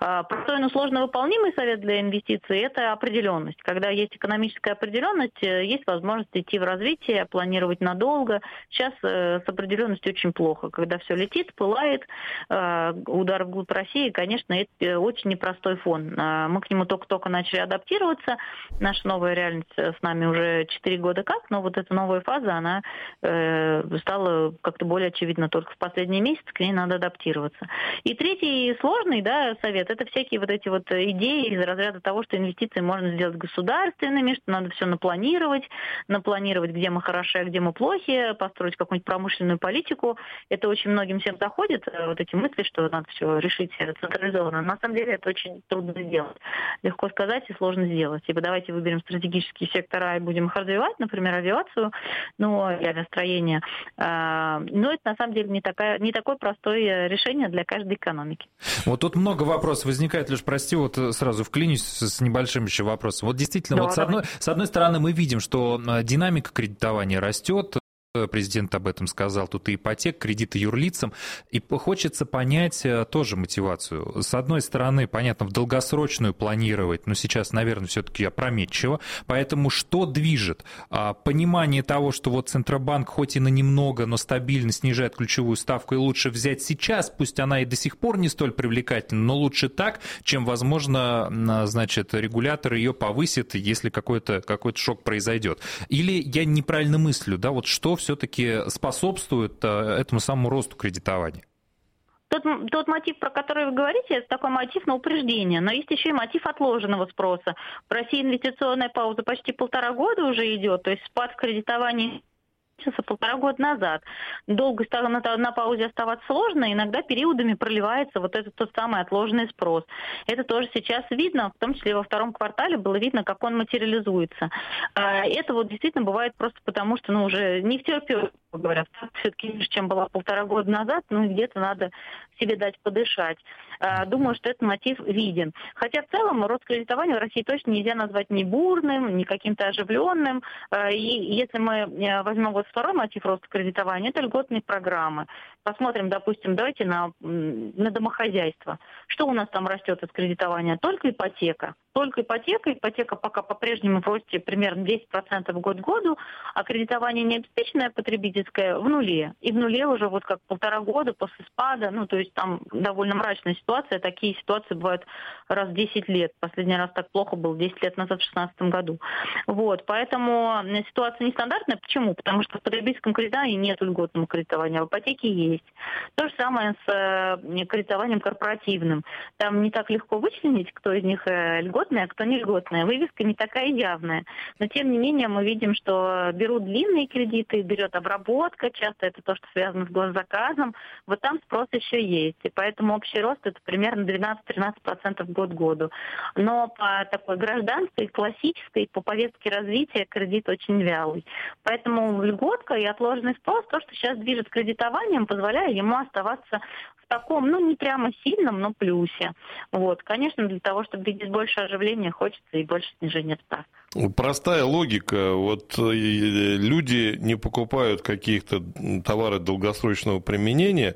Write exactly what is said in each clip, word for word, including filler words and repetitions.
Простой, но сложно выполнимый совет для инвестиций – это определенность. Когда есть экономическая определенность, есть возможность идти в развитие, планировать надолго. Сейчас с определенностью очень плохо. Когда все летит, пылает, удар вглубь России, конечно, это очень непростой фон. Мы к нему только-только начали адаптироваться. Наша новая реальность с нами уже четыре года как, но вот эта новая фаза, она стала как-то более очевидна только в последние месяцы, к ней надо адаптироваться. И третий сложный, да, совет – это всякие вот эти вот идеи из разряда того, что инвестиции можно сделать государственными, что надо все напланировать, напланировать, где мы хороши, а где мы плохи, построить какую-нибудь промышленную политику. Это очень многим всем заходит, вот эти мысли, что надо все решить централизованно. На самом деле это очень трудно сделать. Легко сказать и сложно сделать. Ибо давайте выберем стратегические сектора и будем их развивать, например, авиацию, ну, авиастроение. Но это на самом деле не, такая, не такое простое решение для каждой экономики. Вот тут много вопросов возникает, Леш, прости, вот сразу вклинюсь с небольшим еще вопросом. Вот действительно, да, вот с одной, с одной стороны мы видим, что динамика кредитования растет. Президент об этом сказал, тут и ипотек, кредиты юрлицам, и хочется понять тоже мотивацию. С одной стороны, понятно, в долгосрочную планировать, но сейчас, наверное, все-таки опрометчиво, поэтому что движет? Понимание того, что вот Центробанк хоть и на немного, но стабильно снижает ключевую ставку, и лучше взять сейчас, пусть она и до сих пор не столь привлекательна, но лучше так, чем, возможно, значит, регулятор ее повысит, если какой-то, какой-то шок произойдет. Или я неправильно мыслю, да, вот что все-таки способствует этому самому росту кредитования? Тот, тот мотив, про который вы говорите, это такой мотив на упреждение. Но есть еще и мотив отложенного спроса. В России инвестиционная пауза почти полтора года уже идет, то есть спад в кредитовании полтора года назад. Долго на, на паузе оставаться сложно, иногда периодами проливается вот этот тот самый отложенный спрос. Это тоже сейчас видно, в том числе во втором квартале было видно, как он материализуется. Это вот действительно бывает просто потому, что ну, уже не втерпёшь, говорят, все-таки ниже, чем была полтора года назад, ну где-то надо себе дать подышать. Думаю, что этот мотив виден. Хотя в целом рост кредитования в России точно нельзя назвать ни бурным, ни каким-то оживленным. И если мы возьмем вот второй мотив роста кредитования, это льготные программы. Посмотрим, допустим, давайте на, на домохозяйство. Что у нас там растет от кредитования? Только ипотека. Только ипотека. Ипотека пока по-прежнему в росте примерно десять процентов год к году, а кредитование необеспеченное потребительское в нуле. И в нуле уже вот как полтора года после спада, ну то есть там довольно мрачная ситуация. Такие ситуации бывают раз в десять лет. Последний раз так плохо было десять лет назад, в две тысячи шестнадцатом году. Вот, поэтому ситуация нестандартная. Почему? Потому что в потребительском кредитовании нет льготного кредитования, а в ипотеке есть. То же самое с кредитованием корпоративным. Там не так легко вычленить, кто из них льготный, а кто не льготный. Вывеска не такая явная. Но тем не менее мы видим, что берут длинные кредиты, берет обработка, часто это то, что связано с госзаказом. Вот там спрос еще есть. И поэтому общий рост это примерно двенадцать-тринадцать процентов год к году. Но по такой гражданской, классической, по повестке развития кредит очень вялый. Поэтому льготка и отложенный спрос, то, что сейчас движет кредитованием, позволяя ему оставаться в таком, ну, не прямо сильном, но плюсе. Вот. Конечно, для того, чтобы видеть больше оживления, хочется и больше снижения ставок. Простая логика. Вот люди не покупают каких-то товары долгосрочного применения,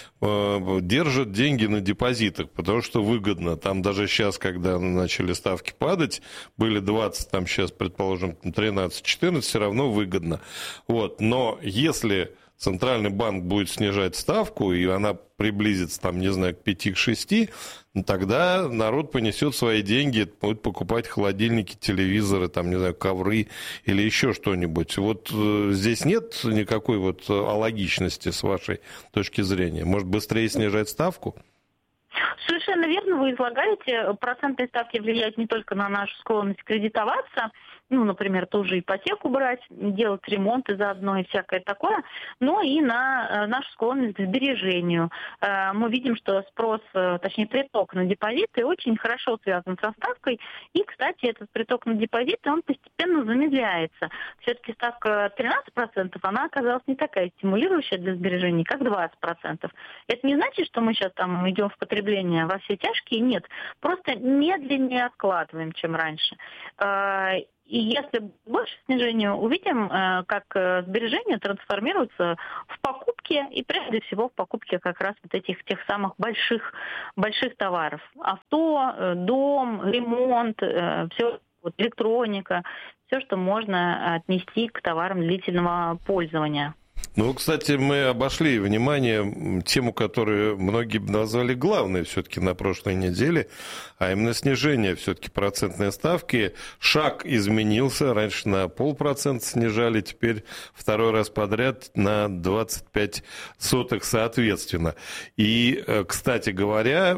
держат деньги на депозитах, потому что выгодно. Там даже сейчас, когда начали ставки падать, были двадцать, там сейчас, предположим, тринадцать-четырнадцать, все равно выгодно. Вот. Но если Центральный банк будет снижать ставку, и она приблизится, там, не знаю, к пяти-шести, тогда народ понесет свои деньги, будет покупать холодильники, телевизоры, там, не знаю, ковры или еще что-нибудь. Вот здесь нет никакой вот алогичности с вашей точки зрения. Может, быстрее снижать ставку? Совершенно верно вы излагаете. Процентные ставки влияют не только на нашу склонность кредитоваться, ну, например, ту же ипотеку брать, делать ремонты заодно и всякое такое, но и на нашу склонность к сбережению. Мы видим, что спрос, точнее, приток на депозиты очень хорошо связан со ставкой, и, кстати, этот приток на депозиты, он постепенно замедляется. Все-таки ставка тринадцать процентов, она оказалась не такая стимулирующая для сбережений, как двадцать процентов. Это не значит, что мы сейчас там идем в потребление во все тяжкие, нет. Просто медленнее откладываем, чем раньше. И если больше снижения, увидим, как сбережения трансформируются в покупки, и прежде всего в покупке как раз вот этих тех самых больших, больших товаров. Авто, дом, ремонт, все, вот, электроника, все, что можно отнести к товарам длительного пользования. Ну, кстати, мы обошли внимание тему, которую многие назвали главной все-таки на прошлой неделе, а именно снижение все-таки процентной ставки. Шаг изменился, раньше на полпроцента снижали, теперь второй раз подряд на двадцать пять сотых соответственно. И, кстати говоря,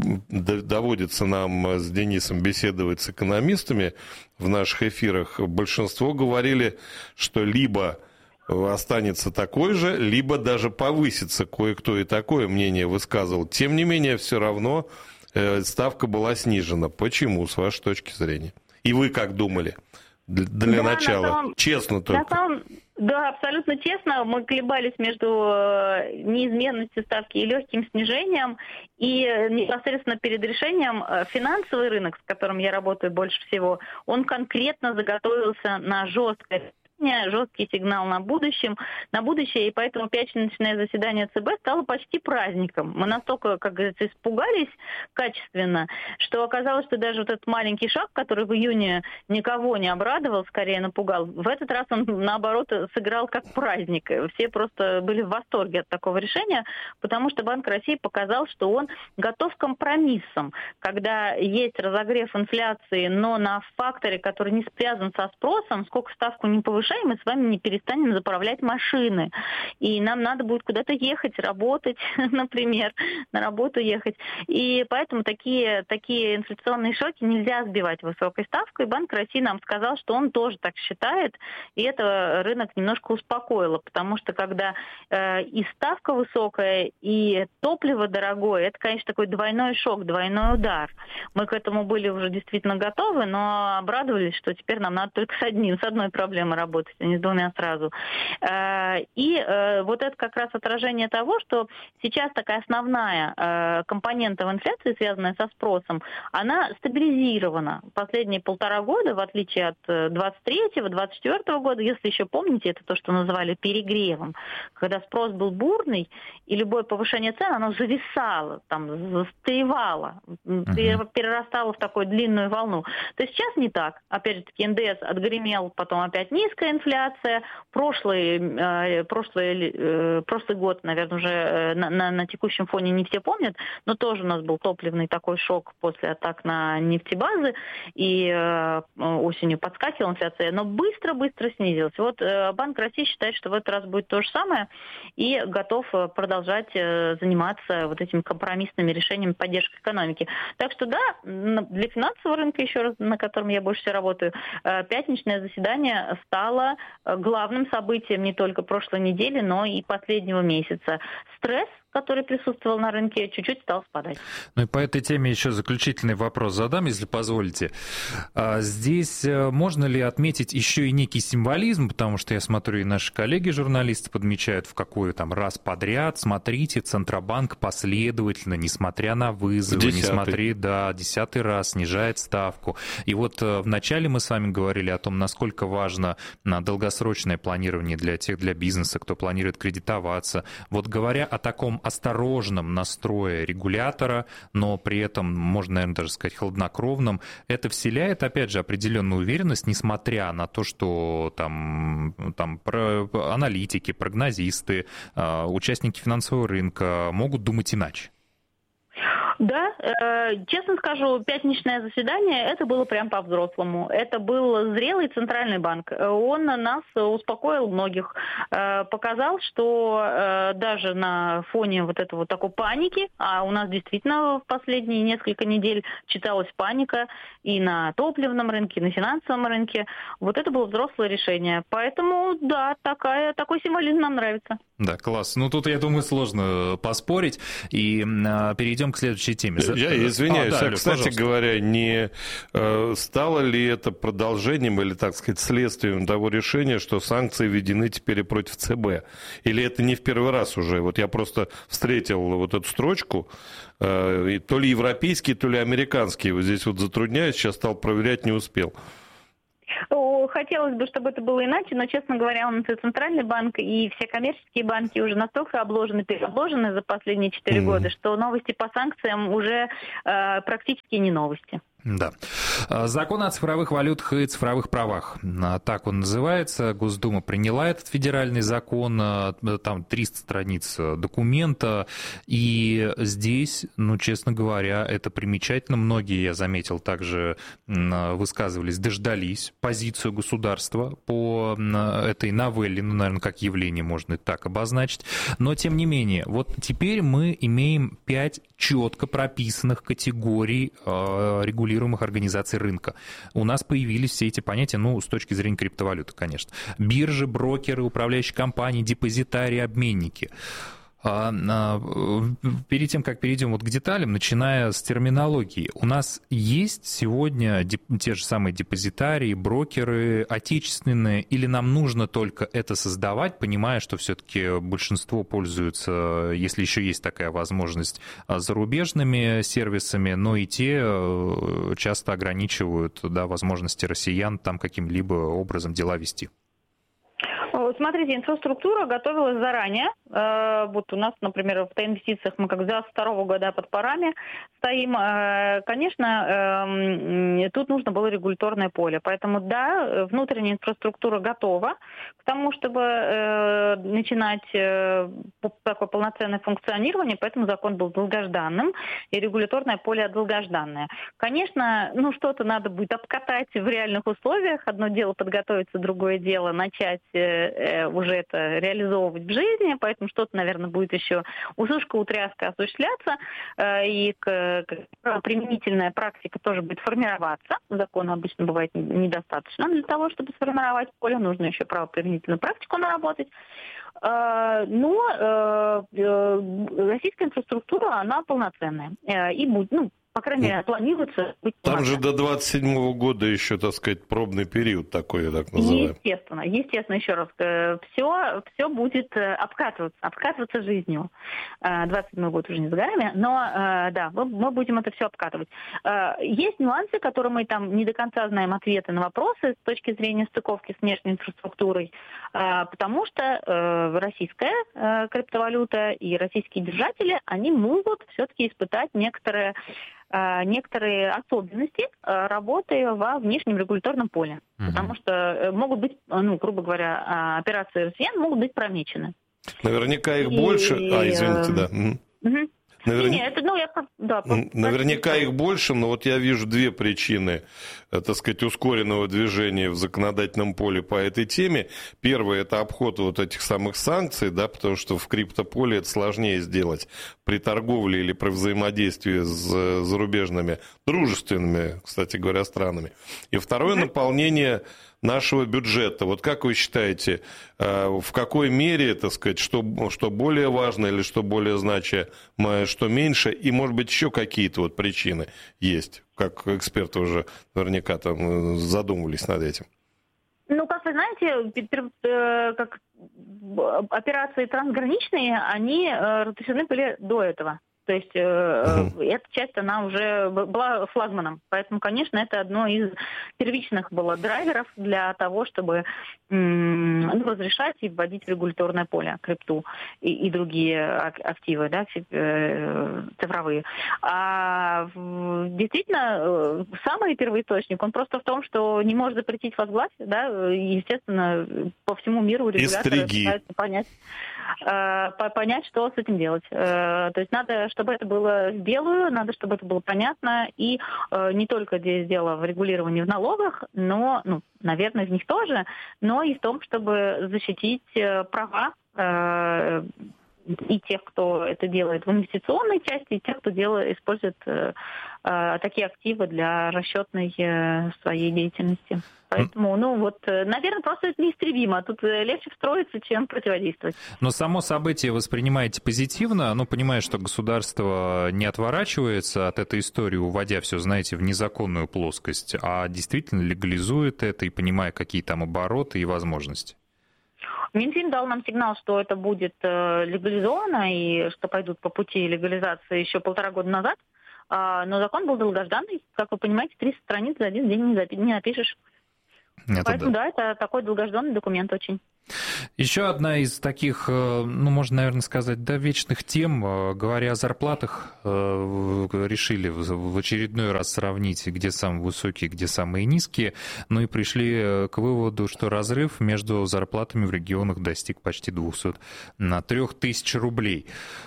доводится нам с Денисом беседовать с экономистами в наших эфирах. Большинство говорили, что либо останется такой же, либо даже повысится. Кое-кто и такое мнение высказывал. Тем не менее, все равно ставка была снижена. Почему, с вашей точки зрения? И вы как думали? Для да, начала. На самом, Честно только. На самом, да, абсолютно честно. Мы колебались между неизменностью ставки и легким снижением. И непосредственно перед решением финансовый рынок, с которым я работаю больше всего, он конкретно заготовился на жесткое жесткий сигнал на будущем, на будущее, и поэтому пятничное заседание ЦБ стало почти праздником. Мы настолько, как говорится, испугались качественно, что оказалось, что даже вот этот маленький шаг, который в июне никого не обрадовал, скорее напугал, в этот раз он, наоборот, сыграл как праздник. Все просто были в восторге от такого решения, потому что Банк России показал, что он готов к компромиссам, когда есть разогрев инфляции, но на факторе, который не связан со спросом, сколько ставку не повышать, мы с вами не перестанем заправлять машины. И нам надо будет куда-то ехать, работать, например, на работу ехать. И поэтому такие, такие инфляционные шоки нельзя сбивать высокой ставкой. Банк России нам сказал, что он тоже так считает, и это рынок немножко успокоило, потому что когда э, и ставка высокая, и топливо дорогое, это, конечно, такой двойной шок, двойной удар. Мы к этому были уже действительно готовы, но обрадовались, что теперь нам надо только с одним, с одной проблемой работать, а не с двумя сразу. И вот это как раз отражение того, что сейчас такая основная компонента в инфляции, связанная со спросом, она стабилизирована. Последние полтора года, в отличие от двадцать третьего, двадцать четвёртого года, если еще помните, это то, что называли перегревом, когда спрос был бурный, и любое повышение цен, оно зависало, там, застывало, uh-huh. перерастало в такую длинную волну. То есть сейчас не так. Опять же таки, эн дэ эс отгремел, потом опять низкая инфляция. Прошлый, э, прошлый, э, прошлый год, наверное, уже на, на, на текущем фоне не все помнят, но тоже у нас был топливный такой шок после атак на нефтебазы, и э, осенью подскакивала инфляция, но быстро-быстро снизилась. Вот э, Банк России считает, что в этот раз будет то же самое, и готов продолжать э, заниматься вот этими компромиссными решениями поддержки экономики. Так что да, для финансового рынка, еще раз, на котором я больше всего работаю, э, пятничное заседание стало главным событием не только прошлой недели, но и последнего месяца. Стресс, который присутствовал на рынке, чуть-чуть стал спадать. Ну и по этой теме еще заключительный вопрос задам, если позволите. Здесь можно ли отметить еще и некий символизм, потому что я смотрю, и наши коллеги-журналисты подмечают, в какой там раз подряд, смотрите, Центробанк последовательно, несмотря на вызовы, десятый. несмотря, да, десятый раз снижает ставку. И вот вначале мы с вами говорили о том, насколько важно долгосрочное планирование для тех, для бизнеса, кто планирует кредитоваться. Вот говоря о таком осторожном настрое регулятора, но при этом, можно, наверное, даже сказать, хладнокровном, это вселяет, опять же, определенную уверенность, несмотря на то, что там, там про, аналитики, прогнозисты, участники финансового рынка могут думать иначе. Да, э, честно скажу, пятничное заседание, это было прям по-взрослому. Это был зрелый центральный банк. Он нас успокоил многих, э, показал, что э, даже на фоне вот этой вот такой паники, а у нас действительно в последние несколько недель читалась паника и на топливном рынке, и на финансовом рынке, вот это было взрослое решение. Поэтому, да, такая, такой символизм нам нравится. Да, класс. Ну, тут, я думаю, сложно поспорить. И а, перейдем к следующей теме. Я извиняюсь, а, да, а, кстати пожалуйста. говоря, не э, стало ли это продолжением или, так сказать, следствием того решения, что санкции введены теперь и против ЦБ? Или это не в первый раз уже? Вот я просто встретил вот эту строчку, э, то ли европейский, то ли американский. Вот здесь вот затрудняюсь, сейчас стал проверять, не успел. Хотелось бы, чтобы это было иначе, но, честно говоря, у нас и Центральный банк, и все коммерческие банки уже настолько обложены, переобложены за последние четыре mm-hmm. года, что новости по санкциям уже э, практически не новости. Да. Закон о цифровых валютах и цифровых правах. Так он называется. Госдума приняла этот федеральный закон. Там триста страниц документа. И здесь, ну, честно говоря, это примечательно. Многие, я заметил, также высказывались, дождались позицию государства по этой новелле. Ну, наверное, как явление можно и так обозначить. Но, тем не менее, вот теперь мы имеем пять четко прописанных категорий регулирования организаций рынка. У нас появились все эти понятия, ну, с точки зрения криптовалюты, конечно. Биржи, брокеры, управляющие компании, депозитарии, обменники. Перед тем, как перейдем вот к деталям, начиная с терминологии, у нас есть сегодня те же самые депозитарии, брокеры, отечественные, или нам нужно только это создавать, понимая, что все-таки большинство пользуются, если еще есть такая возможность, зарубежными сервисами, но и те часто ограничивают, да, возможности россиян там каким-либо образом дела вести? Смотрите, инфраструктура готовилась заранее. Вот у нас, например, в инвестициях мы как с второго года под парами стоим. Конечно, тут нужно было регуляторное поле. Поэтому, да, внутренняя инфраструктура готова к тому, чтобы начинать такое полноценное функционирование, поэтому закон был долгожданным, и регуляторное поле долгожданное. Конечно, ну что-то надо будет обкатать в реальных условиях. Одно дело подготовиться, другое дело начать уже это реализовывать в жизни, поэтому что-то, наверное, будет еще усушка, утряска осуществляться, и применительная практика тоже будет формироваться. Закона обычно бывает недостаточно для того, чтобы сформировать поле, нужно еще правоприменительную практику наработать. Но российская инфраструктура, она полноценная, и будет, ну, по крайней мере, планируется быть Там полноценной. же до двадцать седьмого года еще, так сказать, пробный период такой, я так называю. Естественно, естественно, еще раз, все, все будет обкатываться, обкатываться жизнью. двадцать седьмой год уже не за горами, но да, мы будем это все обкатывать. Есть нюансы, которые мы там не до конца знаем ответы на вопросы с точки зрения стыковки с внешней инфраструктурой, потому что российская криптовалюта и российские держатели, они могут все-таки испытать некоторые некоторые особенности работы во внешнем регуляторном поле. Uh-huh. Потому что могут быть, ну, грубо говоря, операции россиян могут быть промечены. Наверняка их и... больше... А, извините, да. Uh-huh. Навер... Нет, это, ну, я... да, Наверняка их больше, но вот я вижу две причины, так сказать, ускоренного движения в законодательном поле по этой теме. Первое – это обход вот этих самых санкций, да, потому что в криптополе это сложнее сделать при торговле или при взаимодействии с зарубежными, дружественными, кстати говоря, странами. И второе – наполнение нашего бюджета. Вот как вы считаете, в какой мере, так сказать, что, что более важно или что более значимое, что меньше, и, может быть, еще какие-то вот причины есть, как эксперты уже наверняка там задумывались над этим? Ну, как вы знаете, как операции трансграничные, они разрешены были до этого. То есть э, uh-huh. эта часть, она уже была флагманом. Поэтому, конечно, это одно из первичных было драйверов для того, чтобы м- ну, разрешать и вводить в регуляторное поле крипту и, и другие активы, да, цифровые. А действительно, самый первоисточник, он просто в том, что не может запретить возглавить, да, естественно, по всему миру регуляторы пытаются понять, понять, что с этим делать. То есть надо, чтобы это было в белую, надо, чтобы это было понятно. И не только здесь дело в регулировании в налогах, но, ну, наверное, в них тоже, но и в том, чтобы защитить права и тех, кто это делает в инвестиционной части, и тех, кто делает, использует э, э, такие активы для расчетной э, своей деятельности. Поэтому, ну вот, наверное, просто это неистребимо. Тут легче встроиться, чем противодействовать. Но само событие воспринимаете позитивно, ну, понимая, что государство не отворачивается от этой истории, уводя все, знаете, в незаконную плоскость, а действительно легализует это и понимая, какие там обороты и возможности. Минфин дал нам сигнал, что это будет легализовано и что пойдут по пути легализации еще полтора года назад. Но закон был долгожданный. Как вы понимаете, триста страниц за один день не напишешь. Это Поэтому, да. да, это такой долгожданный документ очень. Еще одна из таких, ну, можно, наверное, сказать, да, вечных тем, говоря о зарплатах, решили в очередной раз сравнить, где самые высокие, где самые низкие, ну и пришли к выводу, что разрыв между зарплатами в регионах достиг почти двухсот трёх тысяч рублей.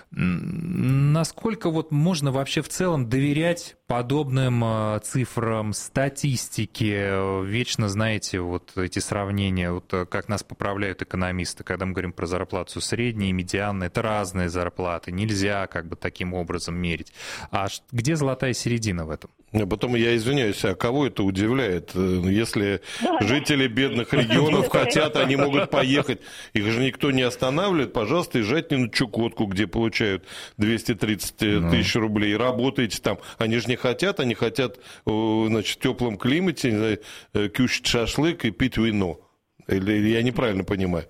Насколько вот можно вообще в целом доверять подобным цифрам, статистике? Вечно, знаете, вот эти сравнения, вот как нас поправляют экономисты, когда мы говорим про зарплату средней и медианной, это разные зарплаты, нельзя как бы таким образом мерить. А где золотая середина в этом? Потом я извиняюсь, а кого это удивляет? Если да, жители бедных регионов хотят, они могут поехать. Их же никто не останавливает. Пожалуйста, езжайте на Чукотку, где получают двести тридцать тысяч рублей. Работайте там. Они же не хотят, они хотят, значит, в теплом климате, не знаю, кушать шашлык и пить вино. Или я неправильно понимаю?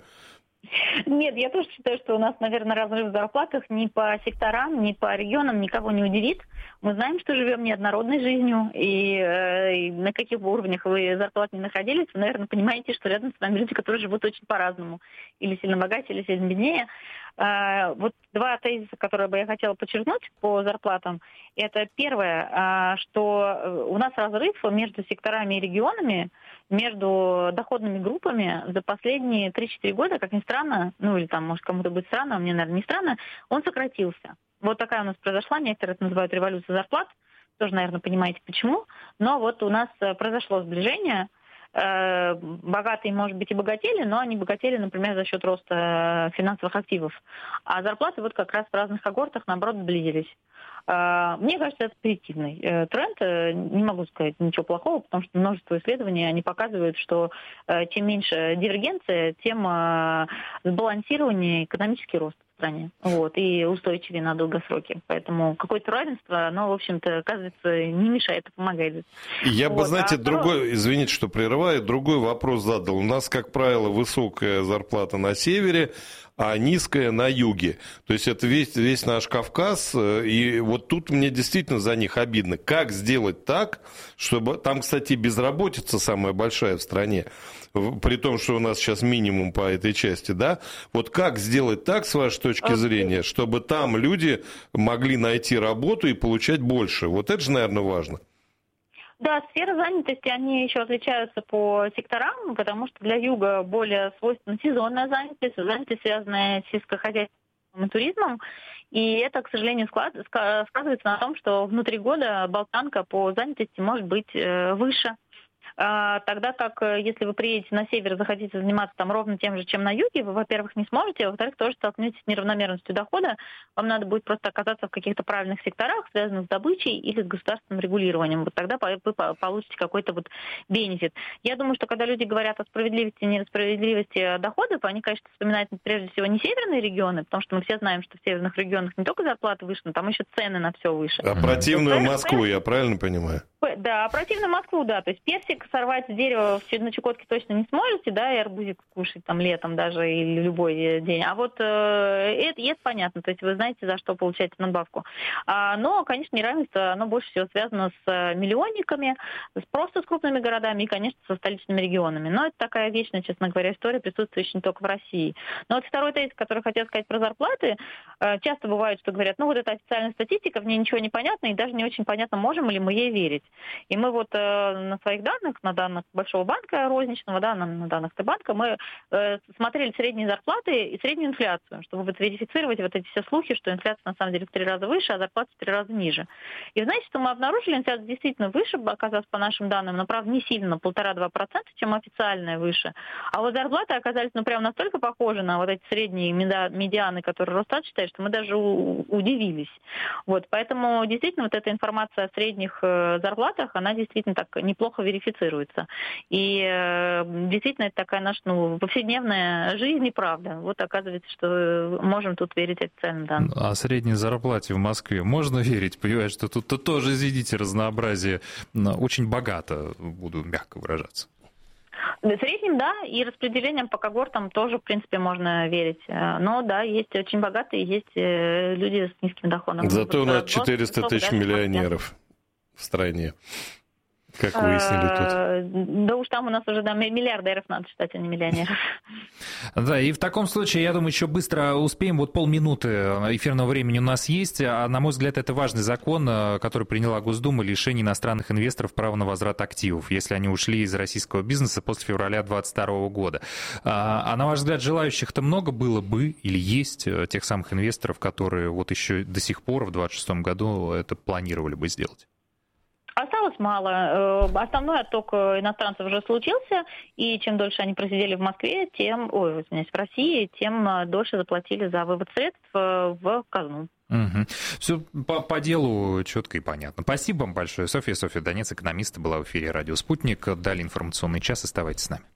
Нет, я тоже считаю, что у нас, наверное, разрыв в зарплатах ни по секторам, ни по регионам никого не удивит. Мы знаем, что живем неоднородной жизнью, и, э, и на каких бы уровнях вы зарплат не находились, вы, наверное, понимаете, что рядом с вами люди, которые живут очень по-разному. Или сильно богаче, или сильно беднее. Э, вот два тезиса, которые бы я хотела подчеркнуть по зарплатам. Это первое, э, что у нас разрыв между секторами и регионами, между доходными группами за последние три-четыре года, как ни странно, ну или там, может, кому-то будет странно, а мне, наверное, не странно, он сократился. Вот такая у нас произошла, некоторые это называют революция зарплат, тоже, наверное, понимаете почему, но вот у нас произошло сближение, богатые, может быть, и богатели, но они богатели, например, за счет роста финансовых активов, а зарплаты вот как раз в разных когортах, наоборот, сблизились. Мне кажется, это позитивный тренд. Не могу сказать ничего плохого, потому что множество исследований, они показывают, что чем меньше дивергенция, тем сбалансированнее экономический рост в стране. Вот, и устойчивее на долгосроке. Поэтому какое-то равенство, оно, в общем-то, оказывается, не мешает, а помогает. Я вот. бы, знаете, а другой, второй... извините, что прерываю, другой вопрос задал. У нас, как правило, высокая зарплата на севере, а низкая на юге. То есть это весь, весь наш Кавказ, и вот тут мне действительно за них обидно. Как сделать так, чтобы... Там, кстати, безработица самая большая в стране, при том, что у нас сейчас минимум по этой части, да? Вот как сделать так, с вашей точки зрения, чтобы там люди могли найти работу и получать больше? Вот это же, наверное, важно. Да, сферы занятости, они еще отличаются по секторам, потому что для юга более свойственна сезонная занятость, занятость, связанная с сельскохозяйством и туризмом. И это, к сожалению, склад, сказывается на том, что внутри года болтанка по занятости может быть выше. Тогда как, если вы приедете на север и захотите заниматься там ровно тем же, чем на юге, вы, во-первых, не сможете, а во-вторых, тоже столкнетесь с неравномерностью дохода. Вам надо будет просто оказаться в каких-то правильных секторах, связанных с добычей или с государственным регулированием. Вот тогда вы получите какой-то вот бенефит. Я думаю, что когда люди говорят о справедливости и несправедливости доходов, они, конечно, вспоминают прежде всего не северные регионы, потому что мы все знаем, что в северных регионах не только зарплаты выше, но там еще цены на все выше. А противную Москву, я правильно понимаю? Да, противную Москву, да. То есть персик сорвать с дерева на Чукотке точно не сможете, да, и арбузик кушать там летом даже или любой день. А вот э, это, это понятно, то есть вы знаете, за что получаете надбавку. А, но, конечно, неравенство, оно больше всего связано с миллионниками, с, просто с крупными городами и, конечно, со столичными регионами. Но это такая вечная, честно говоря, история, присутствующая не только в России. Но вот второй тезис, который хотел сказать про зарплаты, э, часто бывает, что говорят, ну вот это официальная статистика, в ней ничего не понятно, и даже не очень понятно, можем ли мы ей верить. И мы вот э, на своих данных, на данных Большого банка розничного, да, на, на данных Т-банка, мы э, смотрели средние зарплаты и среднюю инфляцию, чтобы вот верифицировать вот эти все слухи, что инфляция на самом деле в три раза выше, а зарплата в три раза ниже. И знаете, что мы обнаружили, инфляция действительно выше, оказалась по нашим данным, но, правда, не сильно, на полтора-два процента, чем официальная выше. А вот зарплаты оказались, ну, прям настолько похожи на вот эти средние медианы, которые Росстат считает, что мы даже у- удивились. Вот, поэтому действительно вот эта информация о средних э, зарплатах, она действительно так неплохо верифицируется. И э, действительно это такая наша, ну, повседневная жизнь и правда. Вот оказывается, что можем тут верить официальным данным. А средней зарплате в Москве можно верить? Понимаешь, что тут -то тоже, извините, разнообразие очень богато, буду мягко выражаться. В среднем, да, и распределением по когортам тоже, в принципе, можно верить. Но, да, есть очень богатые, есть люди с низким доходом. Зато у нас четыреста тысяч миллионеров в стране. как выяснили тут. Да уж там у нас уже да, миллиардеров надо считать, а не миллионеров. Да, и в таком случае, я думаю, еще быстро успеем. Вот полминуты эфирного времени у нас есть. А, на мой взгляд, это важный закон, который приняла Госдума, лишение иностранных инвесторов права на возврат активов, если они ушли из российского бизнеса после февраля двадцать второго года. А, а на ваш взгляд, желающих-то много было бы или есть тех самых инвесторов, которые вот еще до сих пор в двадцать шестом году это планировали бы сделать? Осталось мало. Основной отток иностранцев уже случился, и чем дольше они просидели в Москве, тем, ой, извиняюсь, в России, тем дольше заплатили за вывод средств в казну. Угу. Все по, по делу четко и понятно. Спасибо вам большое. Софья Софья Донец, экономист, была в эфире «Радио Спутник». Далее информационный час. Оставайтесь с нами.